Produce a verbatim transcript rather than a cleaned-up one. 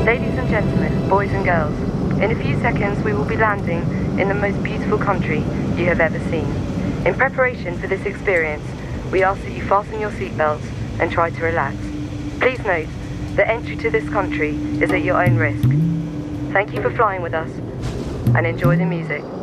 Ladies and gentlemen, boys and girls, in a few seconds we will be landing in the most beautiful country you have ever seen. In preparation for this experience, we ask that you fasten your seatbelts and try to relax. Please note that entry to this country is at your own risk. Thank you for flying with us and enjoy the music.